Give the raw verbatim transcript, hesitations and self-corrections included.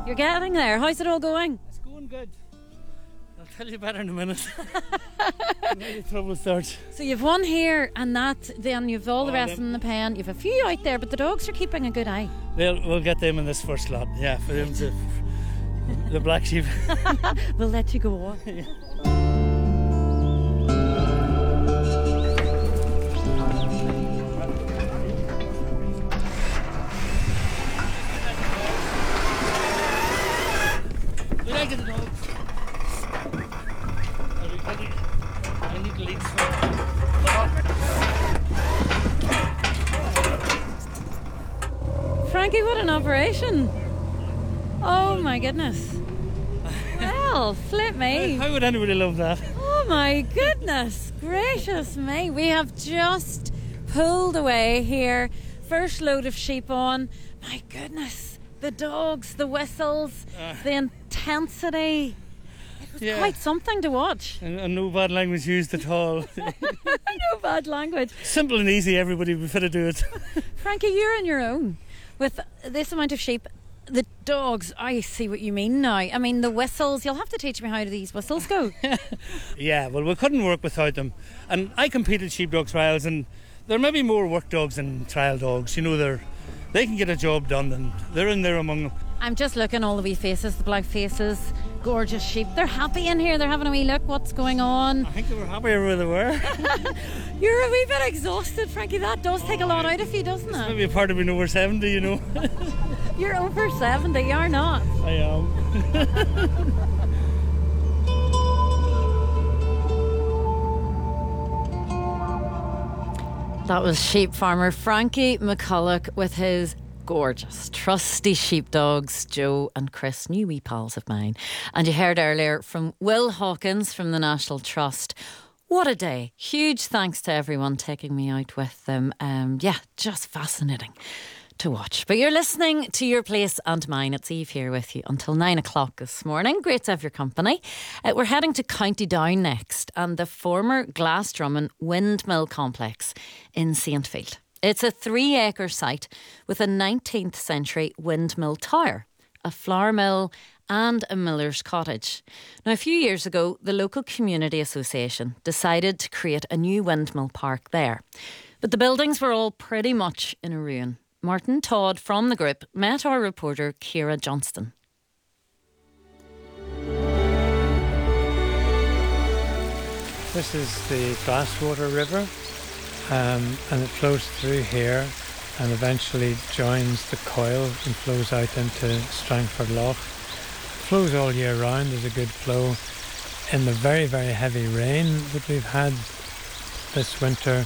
You're getting there. How's it all going? It's going good. I'll tell you better in a minute. Maybe trouble starts. So you've one here and that, then you've all the Oh, rest them- in the pen. You've a few out there, but the dogs are keeping a good eye. They'll, we'll get them in this first lot. Yeah, for them to the black sheep. We'll let you go on. We like the dogs. I need the leads for Frankie, what an operation. Oh my goodness. Well, flip me. How would anybody love that? Oh my goodness gracious me. We have just pulled away here. First load of sheep on. My goodness. The dogs, the whistles, Uh. the intensity. It was Yeah. quite something to watch. And, and no bad language used at all. No bad language. Simple and easy, everybody would be fit to do it. Frankie, you're on your own with this amount of sheep. The dogs, I see what you mean now. I mean, the whistles, you'll have to teach me how do these whistles go. Yeah, well, we couldn't work without them. And I competed sheepdog trials, and there may be more work dogs than trial dogs. You know, they're they can get a job done, and they're in there among them. I'm just looking all the wee faces, the black faces, gorgeous sheep. They're happy in here. They're having a wee look. What's going on? I think they were happier where they were. You're a wee bit exhausted, Frankie. That does take a lot out of you, doesn't it? Maybe a part of me over seventy, you know. You're over seventy. You're not. I am. That was sheep farmer Frankie McCulloch with his gorgeous, trusty sheepdogs, Joe and Chris, new wee pals of mine. And you heard earlier from Will Hawkins from the National Trust. What a day. Huge thanks to everyone taking me out with them. Um, yeah, just fascinating to watch. But you're listening to Your Place and Mine. It's Eve here with you until nine o'clock this morning. Great to have your company. Uh, we're heading to County Down next and the former Glasdrummin Windmill Complex in Saintfield. It's a three acre site with a nineteenth century windmill tower, a flour mill and a miller's cottage. Now, a few years ago, the local community association decided to create a new windmill park there. But the buildings were all pretty much in a ruin. Martin Todd from the group met our reporter Ciara Johnston. This is the Glasswater River, um, and it flows through here and eventually joins the Coyle and flows out into Strangford Lough. It flows all year round. There's a good flow. In the very, very heavy rain that we've had this winter,